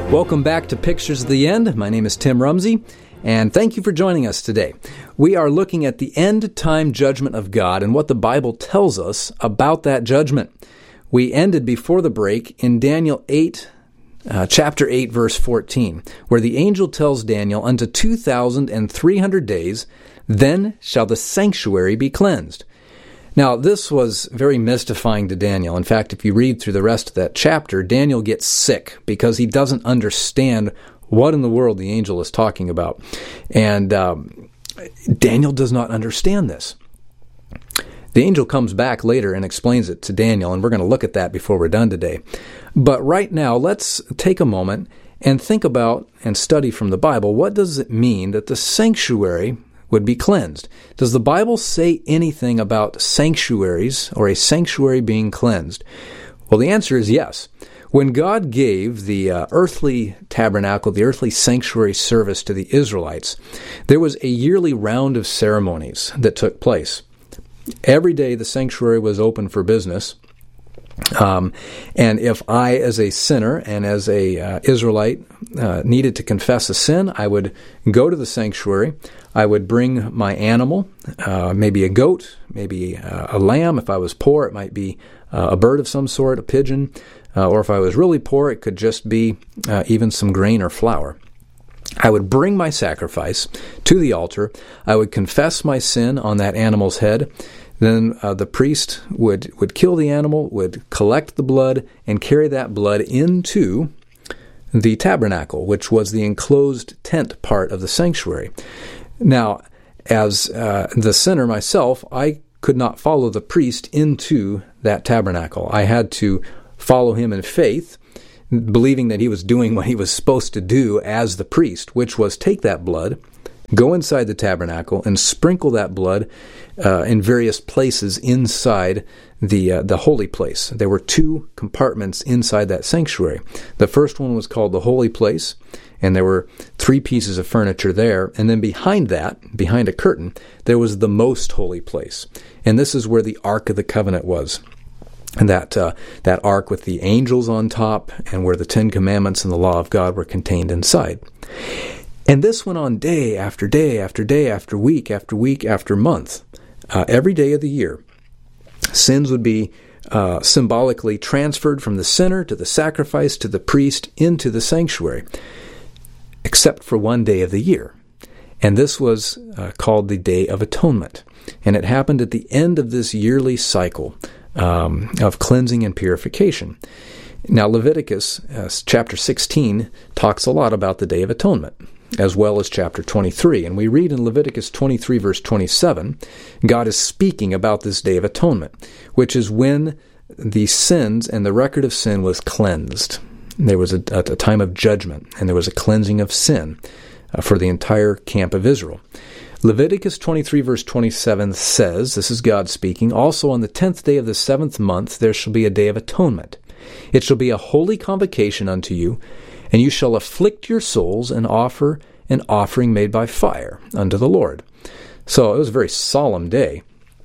Welcome back to Pictures of the End. My name is Tim Rumsey, and thank you for joining us today. We are looking at the end-time judgment of God and what the Bible tells us about that judgment. We ended before the break in Daniel 8, chapter 8, verse 14, where the angel tells Daniel, "Unto 2,300 days, then shall the sanctuary be cleansed." Now, this was very mystifying to Daniel. In fact, if you read through the rest of that chapter, Daniel gets sick because he doesn't understand what in the world the angel is talking about. And Daniel does not understand this. The angel comes back later and explains it to Daniel, and we're going to look at that before we're done today. But right now, let's take a moment and think about and study from the Bible, what does it mean that the sanctuary would be cleansed? Does the Bible say anything about sanctuaries or a sanctuary being cleansed? Well, the answer is yes. When God gave the earthly tabernacle, the earthly sanctuary service to the Israelites, there was a yearly round of ceremonies that took place. Every day the sanctuary was open for business. And if I, as a sinner and as a Israelite, needed to confess a sin, I would go to the sanctuary. I would bring my animal, maybe a goat, maybe a lamb. If I was poor, it might be a bird of some sort, a pigeon. Or if I was really poor, it could just be even some grain or flour. I would bring my sacrifice to the altar. I would confess my sin on that animal's head. Then the priest would kill the animal, would collect the blood, and carry that blood into the tabernacle, which was the enclosed tent part of the sanctuary. Now, as the sinner myself, I could not follow the priest into that tabernacle. I had to follow him in faith, believing that he was doing what he was supposed to do as the priest, which was take that blood, go inside the tabernacle, and sprinkle that blood in various places inside the holy place. There were two compartments inside that sanctuary. The first one was called the holy place, and there were 3 pieces of furniture there. And then behind that, behind a curtain, there was the most holy place. And this is where the Ark of the Covenant was. And that ark with the angels on top, and where the 10 Commandments and the law of God were contained inside. And this went on day after day after day after week after week after month. Every day of the year, sins would be symbolically transferred from the sinner to the sacrifice to the priest into the sanctuary, except for one day of the year. And this was called the Day of Atonement. And it happened at the end of this yearly cycle of cleansing and purification. Now, Leviticus chapter 16 talks a lot about the Day of Atonement, as well as chapter 23. And we read in Leviticus 23, verse 27, God is speaking about this Day of Atonement, which is when the sins and the record of sin was cleansed. There was a time of judgment, and there was a cleansing of sin for the entire camp of Israel. Leviticus 23, verse 27 says, this is God speaking, "Also on the 10th day of the 7th month there shall be a day of atonement. It shall be a holy convocation unto you, and you shall afflict your souls and offer an offering made by fire unto the Lord." So it was a very solemn day.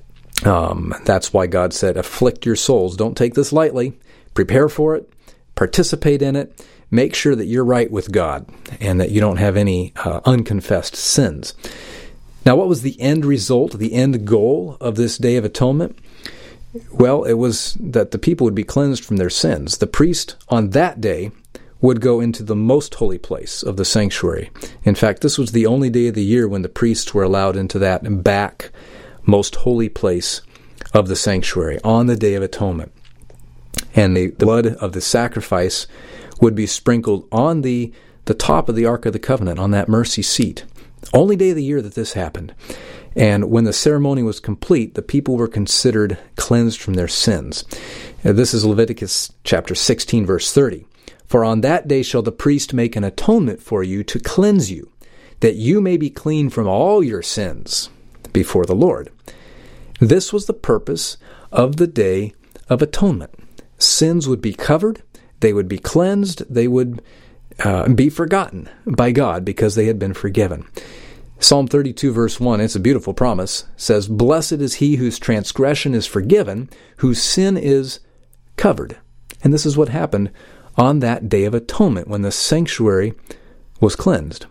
That's why God said, afflict your souls. Don't take this lightly. Prepare for it. Participate in it. Make sure that you're right with God and that you don't have any unconfessed sins. Now, what was the end result, the end goal of this Day of Atonement? Well, it was that the people would be cleansed from their sins. The priest on that day would go into the most holy place of the sanctuary. In fact, this was the only day of the year when the priests were allowed into that back most holy place of the sanctuary on the Day of Atonement. And the blood of the sacrifice would be sprinkled on the top of the Ark of the Covenant, on that mercy seat. Only day of the year that this happened. And when the ceremony was complete, the people were considered cleansed from their sins. This is Leviticus chapter 16, verse 30. "For on that day shall the priest make an atonement for you to cleanse you, that you may be clean from all your sins before the Lord." This was the purpose of the Day of Atonement. Sins would be covered, they would be cleansed, they would be forgotten by God because they had been forgiven. Psalm 32, verse 1, it's a beautiful promise, says, "Blessed is he whose transgression is forgiven, whose sin is covered." And this is what happened on that Day of Atonement when the sanctuary was cleansed.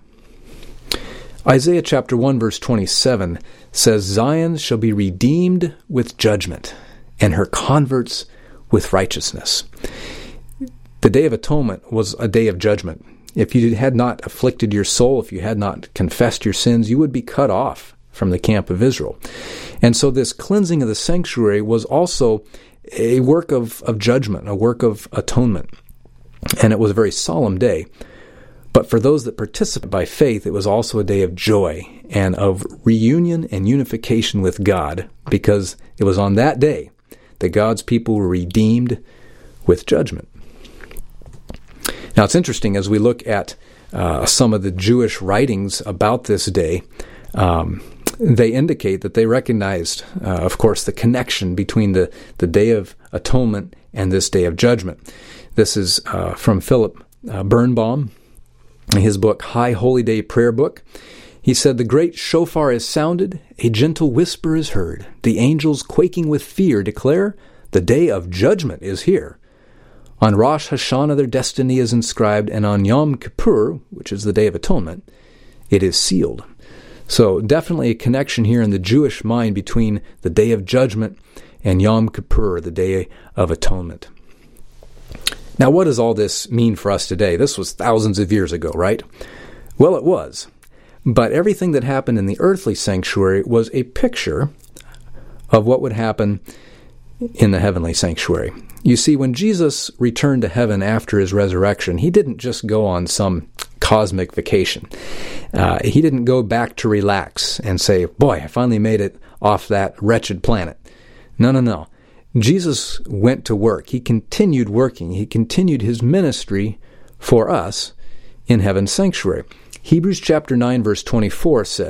Isaiah chapter 1 verse 27 says, Zion shall be redeemed with judgment, and her converts with righteousness. The Day of Atonement was a day of judgment. If you had not afflicted your soul, if you had not confessed your sins, you would be cut off from the camp of Israel. And so this cleansing of the sanctuary was also a work of judgment, a work of atonement. And it was a very solemn day. But for those that participate by faith, it was also a day of joy and of reunion and unification with God, because it was on that day that God's people were redeemed with judgment. Now, it's interesting as we look at some of the Jewish writings about this day, they indicate that they recognized, of course, the connection between the Day of Atonement and this Day of Judgment. This is from Philip Birnbaum, in his book, High Holy Day Prayer Book. He said, the great shofar is sounded, a gentle whisper is heard. The angels, quaking with fear, declare, the day of judgment is here. On Rosh Hashanah their destiny is inscribed, and on Yom Kippur, which is the Day of Atonement, it is sealed. So definitely a connection here in the Jewish mind between the Day of Judgment and Yom Kippur, the Day of Atonement. Now, what does all this mean for us today? This was thousands of years ago, right? Well, it was. But everything that happened in the earthly sanctuary was a picture of what would happen in the heavenly sanctuary. You see, when Jesus returned to heaven after his resurrection, he didn't just go on some cosmic vacation. He didn't go back to relax and say, boy, I finally made it off that wretched planet. No. Jesus went to work. He continued working. He continued his ministry for us in heaven's sanctuary. Hebrews chapter 9 verse 24 says,